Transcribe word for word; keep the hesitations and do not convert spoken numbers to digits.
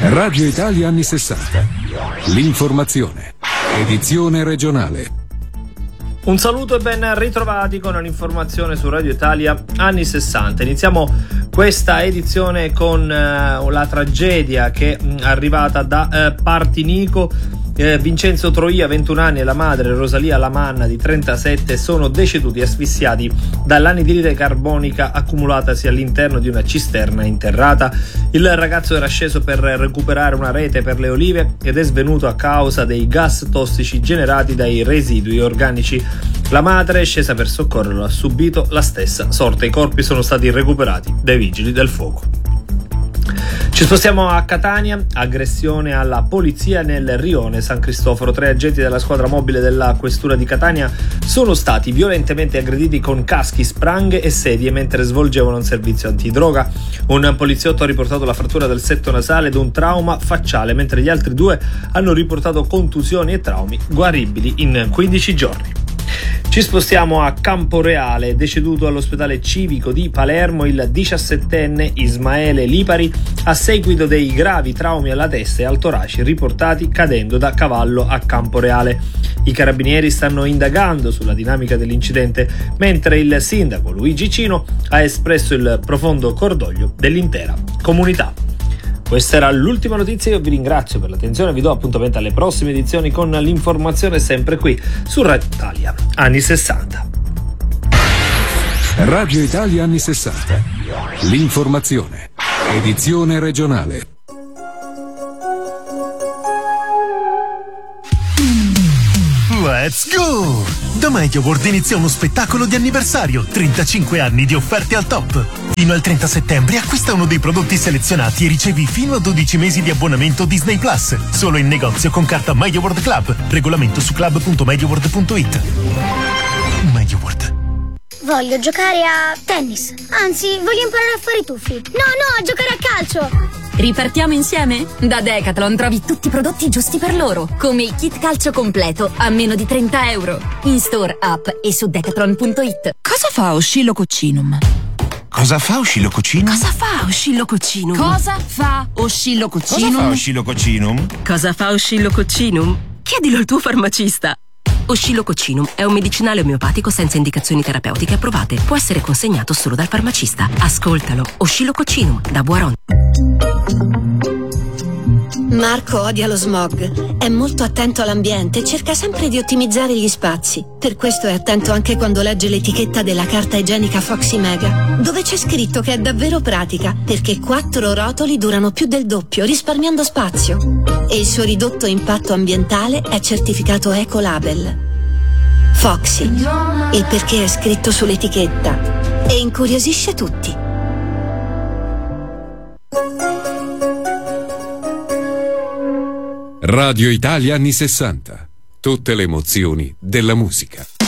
Radio Italia anni sessanta. L'informazione. Edizione regionale. Un saluto e ben ritrovati con l'informazione su Radio Italia anni sessanta. Iniziamo questa edizione con uh, la tragedia che è arrivata da uh, Partinico. Eh, Vincenzo Troia, ventuno anni, e la madre Rosalia Lamanna di trentasette sono deceduti asfissiati dall'anidride carbonica accumulatasi all'interno di una cisterna interrata. Il ragazzo era sceso per recuperare una rete per le olive ed è svenuto a causa dei gas tossici generati dai residui organici. La madre, scesa per soccorrerlo, ha subito la stessa sorte. I corpi sono stati recuperati dai vigili del fuoco. Ci spostiamo a Catania, aggressione alla polizia nel rione San Cristoforo. Tre agenti della squadra mobile della questura di Catania sono stati violentemente aggrediti con caschi, spranghe e sedie mentre svolgevano un servizio antidroga. Un poliziotto ha riportato la frattura del setto nasale ed un trauma facciale, mentre gli altri due hanno riportato contusioni e traumi guaribili in quindici giorni. Ci spostiamo a Camporeale, deceduto all'ospedale civico di Palermo il diciassettenne Ismaele Lipari a seguito dei gravi traumi alla testa e al torace riportati cadendo da cavallo a Camporeale. I carabinieri stanno indagando sulla dinamica dell'incidente, mentre il sindaco Luigi Cino ha espresso il profondo cordoglio dell'intera comunità. Questa era l'ultima notizia, io vi ringrazio per l'attenzione, vi do appuntamento alle prossime edizioni con l'informazione sempre qui su Radio Italia anni sessanta. Radio Italia anni sessanta. L'informazione. Edizione regionale. Let's go! Da MediaWorld inizia uno spettacolo di anniversario, trentacinque anni di offerte al top. Fino al trenta settembre acquista uno dei prodotti selezionati e ricevi fino a dodici mesi di abbonamento Disney Plus, solo in negozio con carta MediaWorld Club. Regolamento su club punto mediaworld punto it. MediaWorld. Voglio giocare a tennis. Anzi, voglio imparare a fare i tuffi. No, no, a giocare a calcio. Ripartiamo insieme? Da Decathlon trovi tutti i prodotti giusti per loro, come il kit calcio completo a meno di trenta euro. In store, app e su decathlon punto it. Cosa fa Oscillococcinum? Cosa fa Oscillococcinum? Cosa fa Oscillococcinum? Cosa fa Oscillococcinum? Cosa fa Oscillococcinum? Cosa fa Oscillococcinum? Chiedilo al tuo farmacista. Oscillococcinum è un medicinale omeopatico senza indicazioni terapeutiche approvate. Può essere consegnato solo dal farmacista. Ascoltalo. Oscillococcinum da Boiron. Marco odia lo smog, è molto attento all'ambiente e cerca sempre di ottimizzare gli spazi. Per questo è attento anche quando legge l'etichetta della carta igienica Foxy Mega, dove c'è scritto che è davvero pratica, perché quattro rotoli durano più del doppio, risparmiando spazio. E il suo ridotto impatto ambientale è certificato Ecolabel. Foxy, il perché è scritto sull'etichetta e incuriosisce tutti. Radio Italia anni sessanta. Tutte le emozioni della musica.